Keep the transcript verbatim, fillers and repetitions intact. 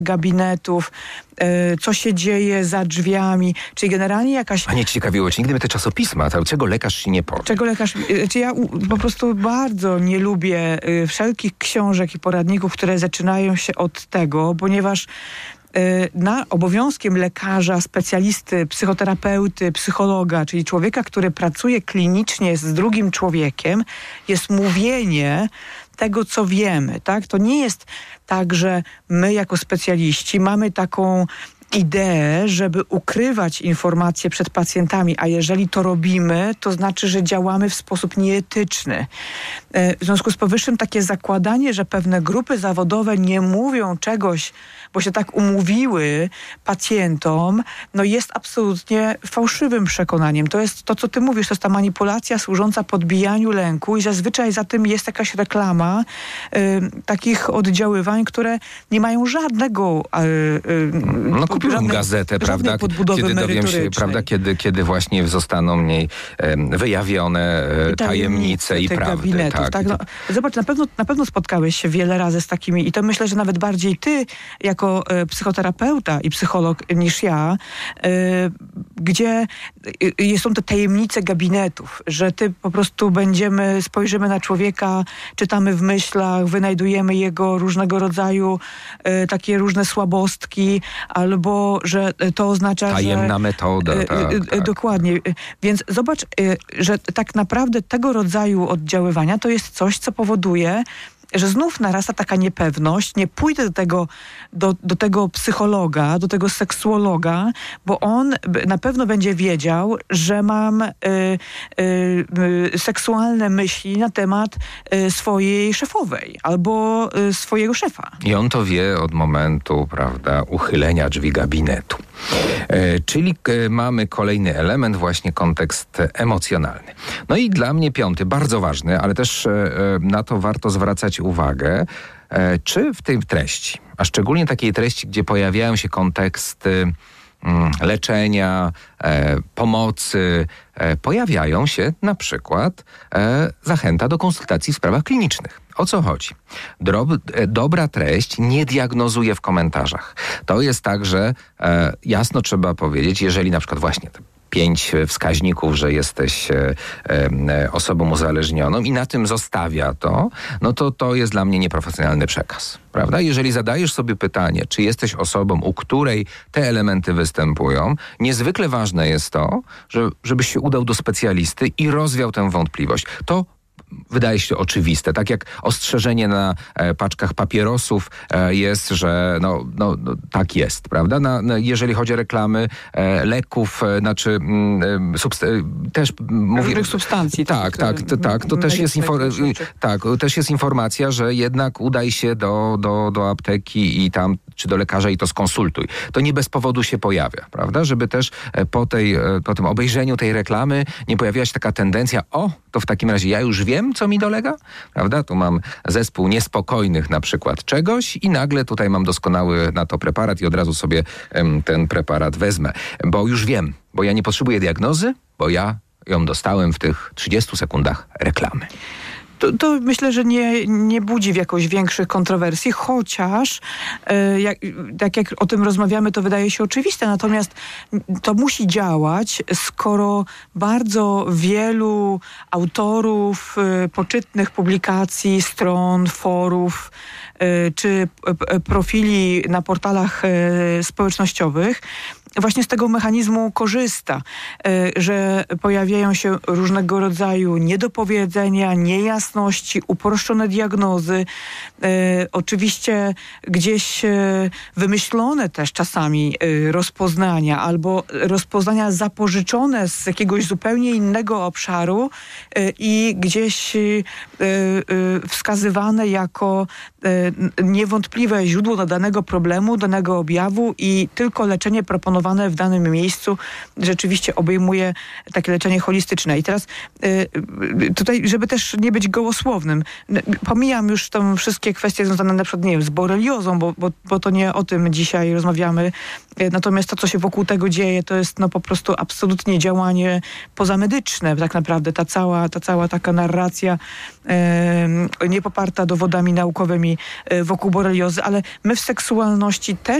gabinetów, co się dzieje za drzwiami, czyli generalnie jakaś... A nie ciekawiło cię nigdy te czasopisma, to czego lekarz się nie powie? Czego lekarz... Czy ja po prostu bardzo nie lubię wszelkich książek i poradników, które zaczynają się od tego, ponieważ na obowiązkiem lekarza, specjalisty, psychoterapeuty, psychologa, czyli człowieka, który pracuje klinicznie z drugim człowiekiem, jest mówienie tego, co wiemy, tak? To nie jest tak, że my jako specjaliści mamy taką ideę, żeby ukrywać informacje przed pacjentami, a jeżeli to robimy, to znaczy, że działamy w sposób nieetyczny. W związku z powyższym takie zakładanie, że pewne grupy zawodowe nie mówią czegoś, bo się tak umówiły pacjentom, no jest absolutnie fałszywym przekonaniem. To jest to, co ty mówisz, to jest ta manipulacja służąca podbijaniu lęku i zazwyczaj za tym jest jakaś reklama y, takich oddziaływań, które nie mają żadnego y, y, no kupiłem żadnej, gazetę, prawda, kiedy dowiem się, prawda, kiedy, kiedy właśnie zostaną w niej um, wyjawione um, tajemnice i prawdy. Tak, tak, no, zobacz, na pewno, na pewno spotkałeś się wiele razy z takimi i to myślę, że nawet bardziej ty jako e, psychoterapeuta i psycholog niż ja, e, gdzie e, są te tajemnice gabinetów, że ty po prostu będziemy, spojrzymy na człowieka, czytamy w myślach, wynajdujemy jego różnego rodzaju e, takie różne słabostki, albo że to oznacza, tajemna że... metoda, e, tak, e, tak. Dokładnie. Więc zobacz, e, że tak naprawdę tego rodzaju oddziaływania to jest coś, co powoduje, że znów narasta taka niepewność, nie pójdę do tego, do, do tego psychologa, do tego seksuologa, bo on na pewno będzie wiedział, że mam y, y, y, seksualne myśli na temat y, swojej szefowej albo y, swojego szefa. I on to wie od momentu, prawda, uchylenia drzwi gabinetu. E, czyli e, mamy kolejny element, właśnie kontekst emocjonalny. No i dla mnie piąty, bardzo ważny, ale też e, na to warto zwracać uwagę, e, czy w tej treści, a szczególnie takiej treści, gdzie pojawiają się konteksty mm, leczenia, e, pomocy, e, pojawiają się na przykład e, zachęta do konsultacji w sprawach klinicznych. O co chodzi? Drob, e, dobra treść nie diagnozuje w komentarzach. To jest tak, że e, jasno trzeba powiedzieć, jeżeli na przykład właśnie te pięć wskaźników, że jesteś e, e, osobą uzależnioną i na tym zostawia to, no to to jest dla mnie nieprofesjonalny przekaz, prawda? Jeżeli zadajesz sobie pytanie, czy jesteś osobą, u której te elementy występują, niezwykle ważne jest to, że, żebyś się udał do specjalisty i rozwiał tę wątpliwość. To wydaje się oczywiste. Tak jak ostrzeżenie na e, paczkach papierosów e, jest, że no, no, no tak jest, prawda? Na, na, jeżeli chodzi o reklamy e, leków, e, znaczy mm, subst- też mówię, substancji. Tak, tak, tak, tak. To też jest, infor- tak, też jest informacja, że jednak udaj się do, do, do apteki i tam, czy do lekarza i to skonsultuj. To nie bez powodu się pojawia, prawda? Żeby też po, tej, po tym obejrzeniu tej reklamy nie pojawiła się taka tendencja, o, to w takim razie ja już wiem, co mi dolega, prawda? Tu mam zespół niespokojnych na przykład czegoś i nagle tutaj mam doskonały na to preparat i od razu sobie um, ten preparat wezmę, bo już wiem, bo ja nie potrzebuję diagnozy, bo ja ją dostałem w tych trzydziestu sekundach reklamy. To, to myślę, że nie, nie budzi w jakoś większych kontrowersji, chociaż e, jak, tak jak o tym rozmawiamy, to wydaje się oczywiste, natomiast to musi działać, skoro bardzo wielu autorów e, poczytnych publikacji, stron, forów e, czy e, profili na portalach e, społecznościowych właśnie z tego mechanizmu korzysta, że pojawiają się różnego rodzaju niedopowiedzenia, niejasności, uproszczone diagnozy, oczywiście gdzieś wymyślone też czasami rozpoznania albo rozpoznania zapożyczone z jakiegoś zupełnie innego obszaru i gdzieś wskazywane jako niewątpliwe źródło danego problemu, danego objawu i tylko leczenie proponowane w danym miejscu rzeczywiście obejmuje takie leczenie holistyczne. I teraz y, tutaj, żeby też nie być gołosłownym, pomijam już tam wszystkie kwestie związane na przykład, nie wiem, z boreliozą, bo, bo, bo to nie o tym dzisiaj rozmawiamy. Natomiast to, co się wokół tego dzieje, to jest no po prostu absolutnie działanie pozamedyczne. Tak naprawdę ta cała, ta cała taka narracja y, niepoparta dowodami naukowymi wokół boreliozy, ale my w seksualności też